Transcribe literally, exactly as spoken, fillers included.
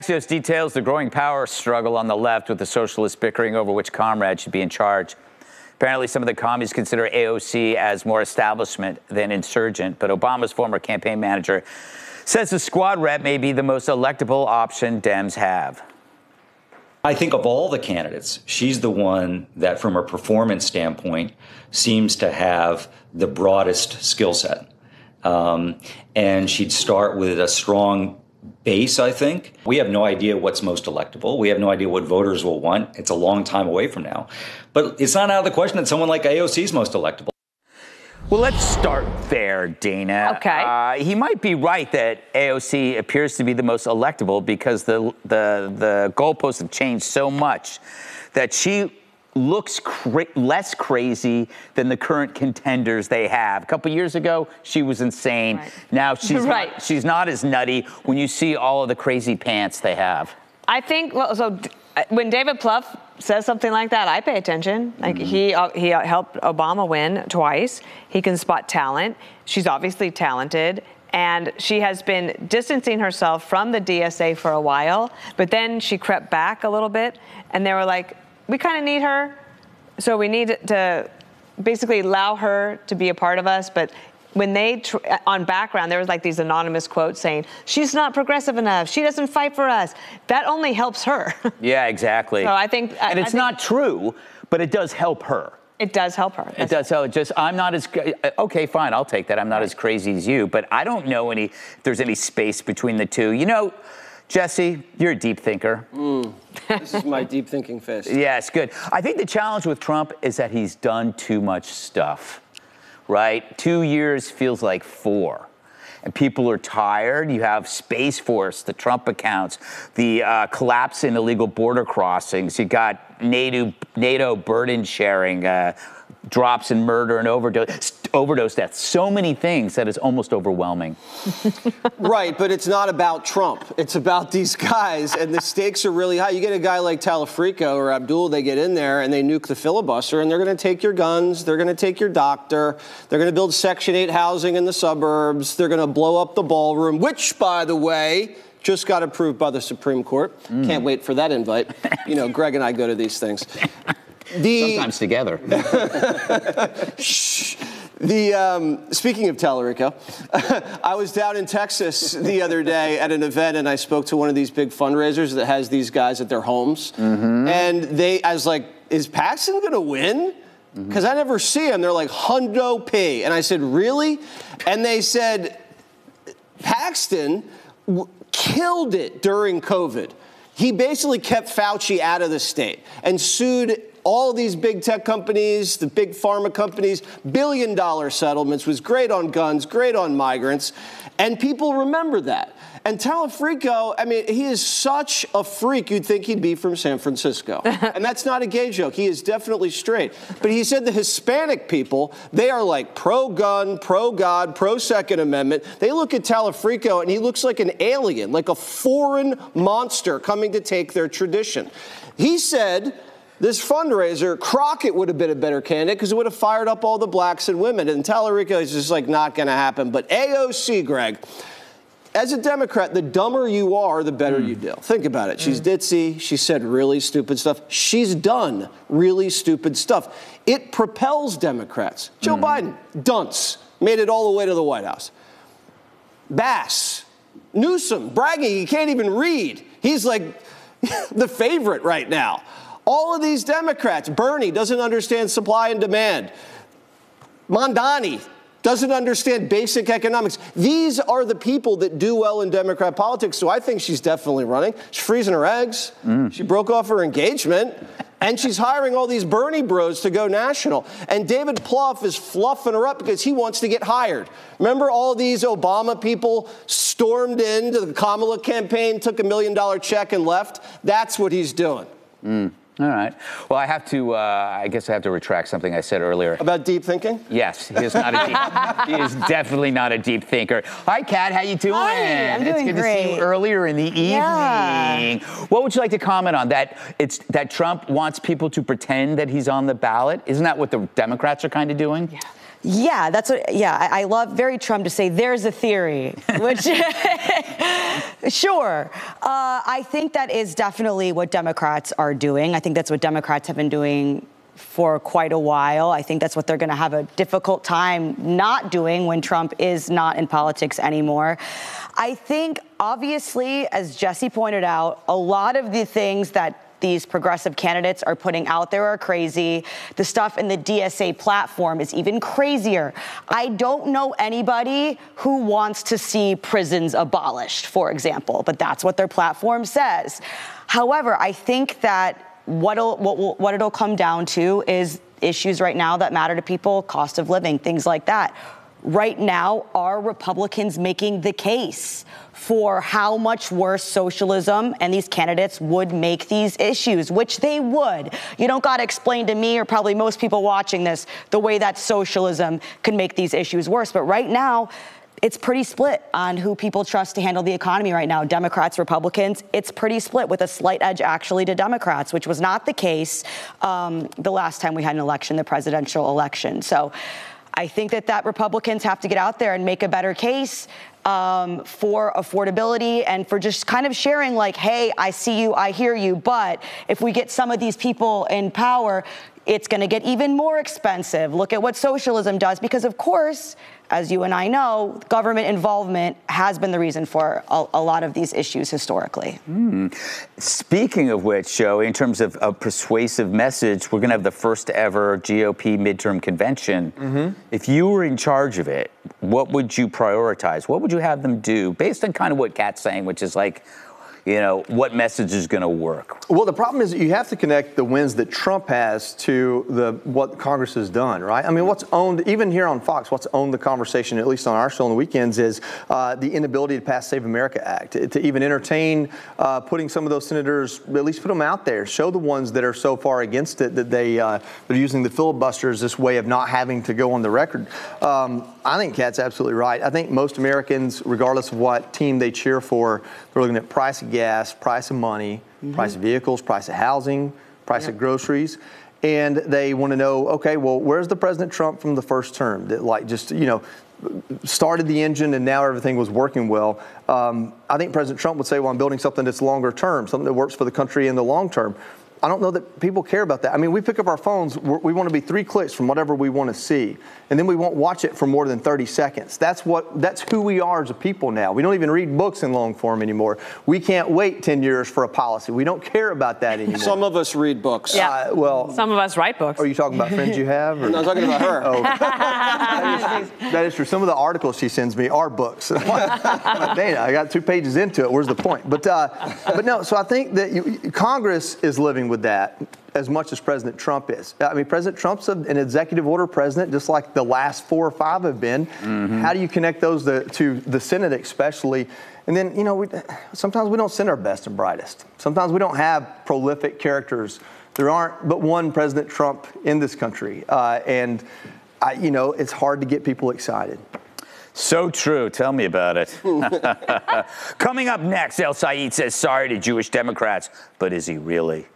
Axios details the growing power struggle on the left, with the socialists bickering over which comrade should be in charge. Apparently, some of the commies consider A O C as more establishment than insurgent, but Obama's former campaign manager says the squad rep may be the most electable option Dems have. I think of all the candidates, she's the one that, from a performance standpoint, seems to have the broadest skill set. Um, and she'd start with a strong base, I think. We have no idea what's most electable. We have no idea what voters will want. It's a long time away from now. But it's not out of the question that someone like A O C is most electable. Well, let's start there, Dana. Okay. Uh, he might be right that A O C appears to be the most electable because the the the goalposts have changed so much that she looks cra- less crazy than the current contenders they have. A couple years ago, she was insane. Right. Now she's right. not, she's not as nutty when you see all of the crazy pants they have. I think, well, so when David Plouffe says something like that, I pay attention. Like mm-hmm. he uh, he helped Obama win twice. He can spot talent. She's obviously talented. And she has been distancing herself from the D S A for a while, but then she crept back a little bit, and they were like, we kind of need her, so we need to basically allow her to be a part of us. But when they, tr- on background, there was like these anonymous quotes saying, she's not progressive enough, she doesn't fight for us. That only helps her. Yeah, exactly. So I think... And I, it's I think not true, but it does help her. It does help her. It does help. Just, I'm not as, okay, fine, I'll take that. I'm not right. as crazy as you, but I don't know any, if there's any space between the two. You know, Jesse, you're a deep thinker. Mm, this is my deep thinking fist. Yes, good. I think the challenge with Trump is that he's done too much stuff, right? Two years feels like four. And people are tired. You have Space Force, the Trump accounts, the uh, collapse in illegal border crossings. You got NATO, NATO burden sharing, uh, drops in murder and overdose, overdose deaths. So many things that is almost overwhelming. Right, but it's not about Trump. It's about these guys, and the stakes are really high. You get a guy like Talafrico or Abdul, they get in there and they nuke the filibuster, and they're going to take your guns, they're going to take your doctor, they're going to build Section eight housing in the suburbs, they're going to blow up the ballroom, which, by the way, just got approved by the Supreme Court. Mm. Can't wait for that invite. You know, Greg and I go to these things. The, Sometimes together. Shh. The um, speaking of Talarico, I was down in Texas the other day at an event, and I spoke to one of these big fundraisers that has these guys at their homes, mm-hmm. and they, I was like, "Is Paxton going to win?" Because mm-hmm. I never see him. They're like hundo p, and I said, "Really?" And they said, "Paxton w- killed it during COVID. He basically kept Fauci out of the state and sued all these big tech companies, the big pharma companies, billion dollar settlements, was great on guns, great on migrants, and people remember that." And Talafrico, I mean, he is such a freak, you'd think he'd be from San Francisco. And that's not a gay joke. He is definitely straight. But he said the Hispanic people, they are like pro-gun, pro-God, pro-Second Amendment. They look at Talafrico, and he looks like an alien, like a foreign monster coming to take their tradition. He said, this fundraiser, Crockett would have been a better candidate because it would have fired up all the blacks and women. And Talarico is just like not going to happen. But A O C, Greg, as a Democrat, the dumber you are, the better mm. you do. Think about it. She's mm. ditzy. She said really stupid stuff. She's done really stupid stuff. It propels Democrats. Joe mm. Biden, dunce, made it all the way to the White House. Bass, Newsom, bragging he can't even read. He's like the favorite right now. All of these Democrats, Bernie doesn't understand supply and demand. Mondani doesn't understand basic economics. These are the people that do well in Democrat politics, so I think she's definitely running. She's freezing her eggs. Mm. She broke off her engagement, and she's hiring all these Bernie bros to go national. And David Plouffe is fluffing her up because he wants to get hired. Remember all these Obama people stormed into the Kamala campaign, took a million dollar check and left? That's what he's doing. Mm. All right. Well, I have to, uh, I guess I have to retract something I said earlier. About deep thinking? Yes, he is not a deep, he is definitely not a deep thinker. Hi, Kat, how you doing? Hi, I'm doing It's good great. to see you earlier in the evening. Yeah. What would you like to comment on that? It's that Trump wants people to pretend that he's on the ballot. Isn't that what the Democrats are kind of doing? Yeah. Yeah, that's what, yeah, I, I love very Trump to say, there's a theory, which, sure. Uh, I think that is definitely what Democrats are doing. I think that's what Democrats have been doing for quite a while. I think that's what they're going to have a difficult time not doing when Trump is not in politics anymore. I think, obviously, as Jesse pointed out, a lot of the things that these progressive candidates are putting out there are crazy. The stuff in the D S A platform is even crazier. I don't know anybody who wants to see prisons abolished, for example, but that's what their platform says. However, I think that what'll, what, will, what it'll come down to is issues right now that matter to people, cost of living, things like that. Right now, are Republicans making the case for how much worse socialism and these candidates would make these issues, which they would. You don't got to explain to me, or probably most people watching this, the way that socialism can make these issues worse. But right now, it's pretty split on who people trust to handle the economy right now. Democrats, Republicans, it's pretty split, with a slight edge actually to Democrats, which was not the case um, the last time we had an election, the presidential election. So I think that, that Republicans have to get out there and make a better case um, for affordability and for just kind of sharing like, hey, I see you, I hear you, but if we get some of these people in power, it's going to get even more expensive. Look at what socialism does, because of course, as you and I know, government involvement has been the reason for a, a lot of these issues historically. Mm. Speaking of which, Joe, in terms of a persuasive message, we're going to have the first ever G O P midterm convention. Mm-hmm. If you were in charge of it, what would you prioritize? What would you have them do based on kind of what Kat's saying, which is like, you know, what message is going to work? Well, the problem is that you have to connect the wins that Trump has to the what Congress has done, right? I mean, what's owned, even here on Fox, what's owned the conversation, at least on our show on the weekends, is uh, the inability to pass Save America Act, to, to even entertain uh, putting some of those senators, at least put them out there, show the ones that are so far against it that they, uh, they're using the filibuster as this way of not having to go on the record. Um, I think Kat's absolutely right. I think most Americans, regardless of what team they cheer for, they're looking at price of gas, price of money, mm-hmm. price of vehicles, price of housing, price yeah. of groceries. And they want to know, okay, well, where's the President Trump from the first term that, like, just, you know, started the engine and now everything was working well? Um, I think President Trump would say, well, I'm building something that's longer term, something that works for the country in the long term. I don't know that people care about that. I mean, we pick up our phones, we're, we want to be three clicks from whatever we want to see, and then we won't watch it for more than thirty seconds. That's what. That's who we are as a people now. We don't even read books in long form anymore. We can't wait ten years for a policy. We don't care about that anymore. Some of us read books. Yeah. Uh, well, some of us write books. Are you talking about friends you have? Or? No, I'm talking about her. Oh, that, is, that is true. Some of the articles she sends me are books. Like, Dana, I got two pages into it. Where's the point? But uh, but no. So I think that you, Congress is living with that as much as President Trump is. I mean, President Trump's an executive order president, just like the last four or five have been. Mm-hmm. How do you connect those to, to the Senate especially? And then, you know, we, sometimes we don't send our best and brightest. Sometimes we don't have prolific characters. There aren't but one President Trump in this country. Uh, and, I, you know, it's hard to get people excited. So true. Tell me about it. Coming up next, El Said says sorry to Jewish Democrats, but is he really?